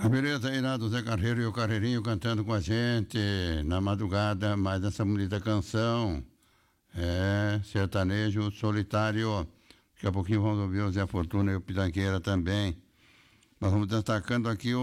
Beleza aí lá do Zé Carreiro e o Carreirinho cantando com a gente na madrugada, mais essa bonita canção. Sertanejo solitário. Daqui a pouquinho vamos ouvir o Zé Fortuna e o Pitangueira também. Nós vamos destacando aqui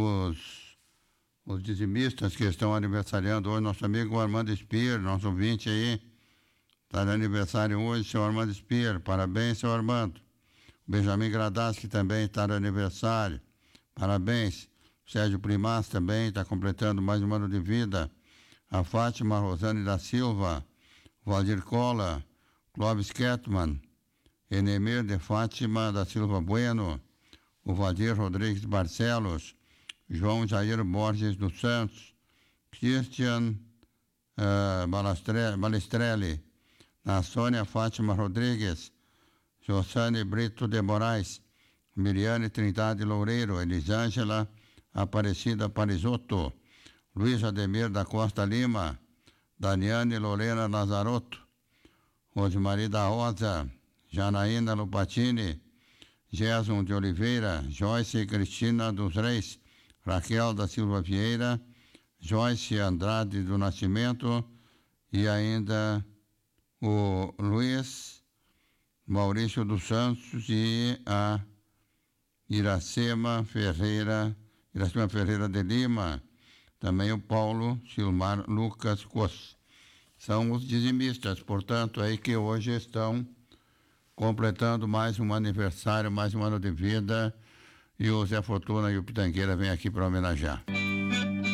os dizimistas que estão aniversariando hoje. Nosso amigo Armando Spear, nosso ouvinte aí, está de aniversário hoje, seu Armando Spear. Parabéns, seu Armando. O Benjamin Gradaschi também está de aniversário. Parabéns. Sérgio Primas também está completando mais um ano de vida. A Fátima Rosane da Silva, Valdir Cola, Clóvis Kettmann, Enemir de Fátima da Silva Bueno, o Valdir Rodrigues Barcelos, João Jair Borges dos Santos, Christian Balestrelli, a Sônia Fátima Rodrigues, Josane Brito de Moraes, Miriane Trindade Loureiro, Elisângela Aparecida Parisotto, Luiz Ademir da Costa Lima, Daniane Lorena Lazarotto, Rosemarie da Rosa, Janaína Lupatini, Gerson de Oliveira, Joyce Cristina dos Reis, Raquel da Silva Vieira, Joyce Andrade do Nascimento e ainda o Luiz Maurício dos Santos e a Iracema Ferreira de Lima, também o Paulo Silmar Lucas Cos. São os dizimistas, portanto, aí que hoje estão completando mais um aniversário, mais um ano de vida, e o Zé Fortuna e o Pitangueira vêm aqui para homenagear.